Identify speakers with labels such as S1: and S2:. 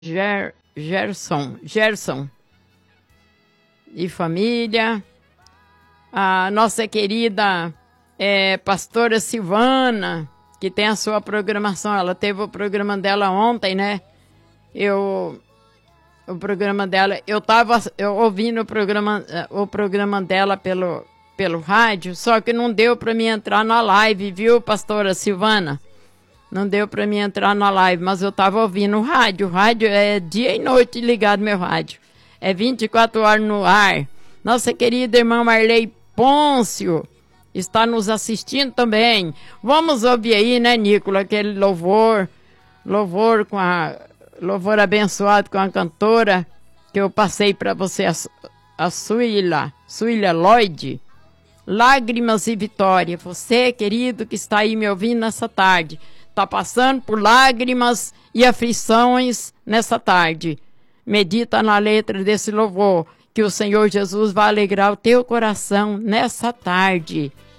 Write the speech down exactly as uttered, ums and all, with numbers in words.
S1: Ger, Gerson, Gerson e família, a nossa querida é, pastora Silvana, que tem a sua programação, ela teve o programa dela ontem, né? Eu, o programa dela, eu tava eu ouvindo o programa, o programa dela pelo, pelo rádio, só que não deu para mim entrar na live, viu, pastora Silvana? Não deu para mim entrar na live, mas eu estava ouvindo o rádio. O rádio é dia e noite ligado, meu rádio. É vinte e quatro horas no ar. Nossa querida irmã Marley Pôncio está nos assistindo também. Vamos ouvir aí, né, Nicola, aquele louvor, louvor com a louvor abençoado com a cantora que eu passei para você, a, a Suíla, Suíla Lloyd. Lágrimas e vitória. Você, querido, que está aí me ouvindo nessa tarde, está passando por lágrimas e aflições nessa tarde. Medita na letra desse louvor, que o Senhor Jesus vai alegrar o teu coração nessa tarde.